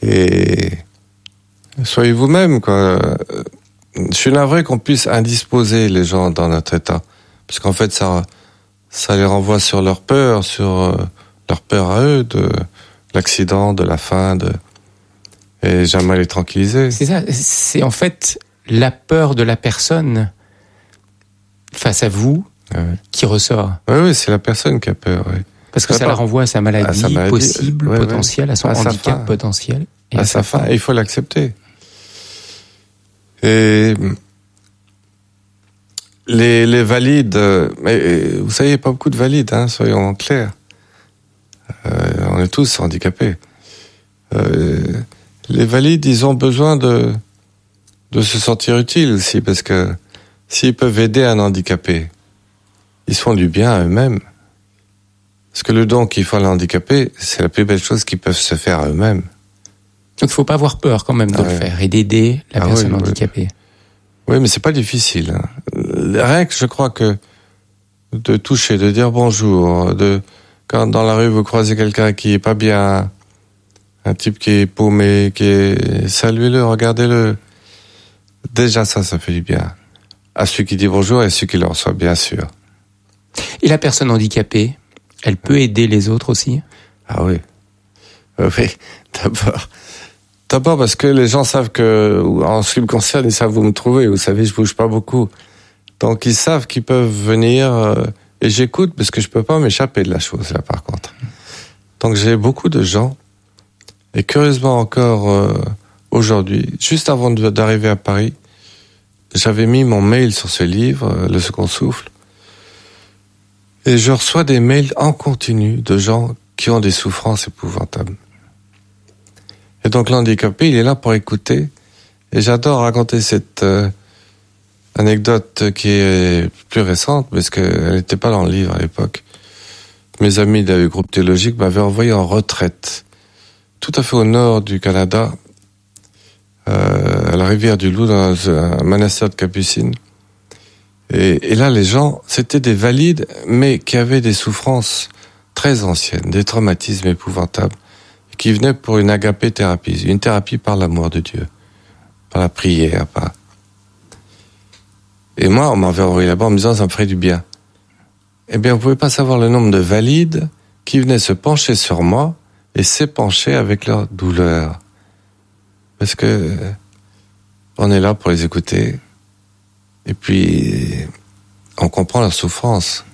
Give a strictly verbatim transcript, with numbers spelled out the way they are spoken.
Et soyez vous-même, quoi. Je suis navré qu'on puisse indisposer les gens dans notre état. Parce qu'en fait, ça, ça les renvoie sur leur peur, sur euh, leur peur à eux de l'accident, de la faim, de... et jamais les tranquilliser. C'est ça, c'est en fait la peur de la personne face à vous ouais. qui ressort. Oui, oui, c'est la personne qui a peur, oui. Parce que ça, ça la renvoie à sa maladie, à sa maladie possible, ouais, potentielle, ouais. à son à handicap potentiel. Et à, à sa fin, il faut l'accepter. Et les, les valides, mais vous savez, il n'y a pas beaucoup de valides, hein, soyons clairs. Euh, on est tous handicapés. Euh, les valides, ils ont besoin de, de se sentir utiles aussi, parce que s'ils peuvent aider un handicapé, ils se font du bien à eux-mêmes. Parce que le don qu'ils font à l'handicapé, c'est la plus belle chose qu'ils peuvent se faire à eux-mêmes. Donc il ne faut pas avoir peur quand même de ah, le ouais. faire et d'aider la ah, personne oui, handicapée. Oui. oui, mais c'est pas difficile. Hein. Rien que je crois que de toucher, de dire bonjour, de quand dans la rue vous croisez quelqu'un qui est pas bien, un type qui est paumé, qui est saluez-le, regardez-le. Déjà ça, ça fait du bien. À celui qui dit bonjour et à celui qui le reçoit, bien sûr. Et la personne handicapée, elle peut aider les autres aussi ? Ah oui. Euh, oui, d'abord. D'abord parce que les gens savent que, en ce qui me concerne, ils savent où me trouver. Vous savez, je bouge pas beaucoup. Donc ils savent qu'ils peuvent venir euh, et j'écoute parce que je peux pas m'échapper de la chose, là, par contre. Donc j'ai beaucoup de gens et curieusement encore euh, aujourd'hui, juste avant de, d'arriver à Paris, j'avais mis mon mail sur ce livre, euh, Le Second Souffle. Et je reçois des mails en continu de gens qui ont des souffrances épouvantables. Et donc l'handicapé, il est là pour écouter. Et j'adore raconter cette euh, anecdote qui est plus récente, parce qu'elle n'était pas dans le livre à l'époque. Mes amis du groupe théologique m'avaient envoyé en retraite, tout à fait au nord du Canada, euh, à la rivière du Loup, dans un monastère de Capucines. Et, et là, les gens, c'était des valides, mais qui avaient des souffrances très anciennes, des traumatismes épouvantables, qui venaient pour une agapé-thérapie, une thérapie par l'amour de Dieu, par la prière. Par... Et moi, on m'avait envoyé là-bas en me disant, ça me ferait du bien. Eh bien, vous pouvez pas savoir le nombre de valides qui venaient se pencher sur moi et s'épancher avec leur douleur. Parce que on est là pour les écouter. Et puis, on comprend leur souffrance.